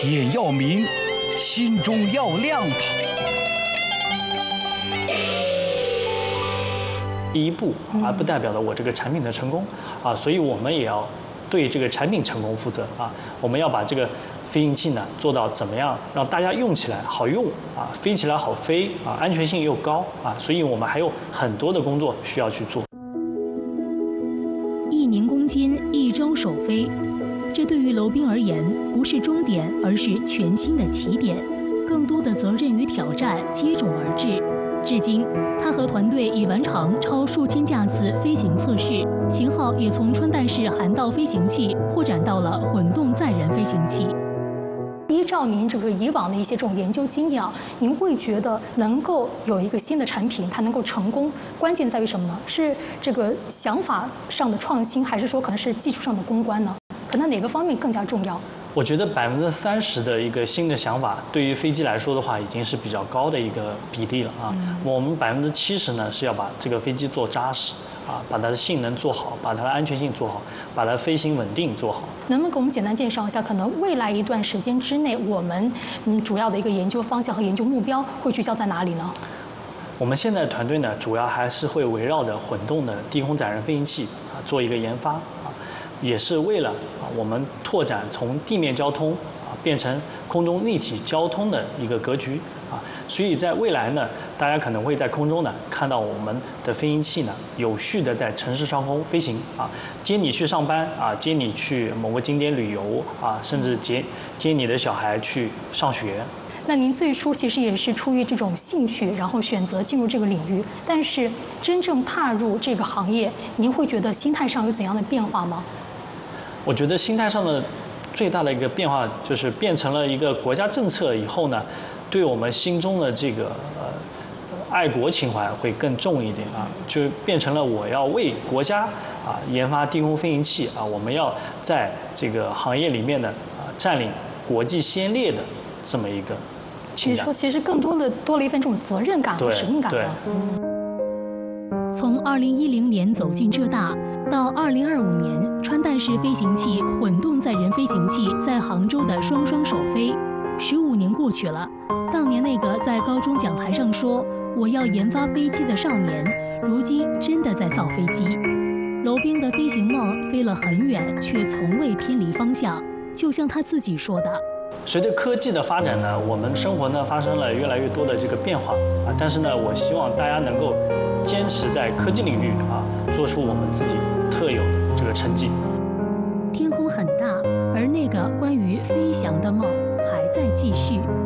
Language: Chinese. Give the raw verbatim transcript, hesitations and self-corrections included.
眼要明，心中要亮堂。 第一步，而不代表了我这个产品的成功啊，所以我们也要对这个产品成功负责啊。我们要把这个飞行器呢做到怎么样让大家用起来好用啊，飞起来好飞啊，安全性又高啊，所以我们还有很多的工作需要去做。 一年攻坚，一朝首飞，这对于娄斌而言不是终点，而是全新的起点，更多的责任与挑战接踵而至。至今，他和团队已完成超数千架次飞行测试，型号也从穿戴式涵道飞行器扩展到了混动载人飞行器。 依照您这个以往的一些这种研究经验啊，您会觉得能够有一个新的产品，它能够成功，关键在于什么呢？是这个想法上的创新，还是说可能是技术上的攻关呢？可能哪个方面更加重要？ 我觉得百分之三十的一个新的想法，对于飞机来说的话，已经是比较高的一个比例了啊。嗯、我们百分之七十呢是要把这个飞机做扎实啊，把它的性能做好，把它的安全性做好，把它飞行稳定做好。 能不能给我们简单介绍一下，可能未来一段时间之内，我们嗯主要的一个研究方向和研究目标会聚焦在哪里呢？ 我们现在团队呢，主要还是会围绕着混动的低空载人飞行器啊做一个研发啊。也是为了啊，我们拓展从地面交通啊变成空中立体交通的一个格局啊，所以在未来呢，大家可能会在空中呢看到我们的飞行器呢有序的在城市上空飞行啊，接你去上班啊，接你去某个景点旅游啊，甚至接接你的小孩去上学。 那您最初其实也是出于这种兴趣，然后选择进入这个领域，但是真正踏入这个行业，您会觉得心态上有怎样的变化吗？ 我觉得心态上的最大的一个变化，就是变成了一个国家政策以后呢，对我们心中的这个呃爱国情怀会更重一点啊，就变成了我要为国家啊研发低空飞行器啊，我们要在这个行业里面呢啊占领国际先烈的这么一个情感。 其实说，其实更多的多了一份这种责任感和使命感了。 嗯。从二零一零年走进浙大，到二零二五年穿戴式飞行器混动载人飞行器在杭州的双双首飞，十五年过去了。当年那个在高中讲台上说我要研发飞机的少年，如今真的在造飞机。娄斌的飞行梦飞了很远，却从未偏离方向。就像他自己说的。 随着科技的发展呢，我们生活呢发生了越来越多的这个变化啊，但是呢，我希望大家能够坚持在科技领域啊，做出我们自己特有的这个成绩。 天空很大，而那个关于飞翔的梦还在继续。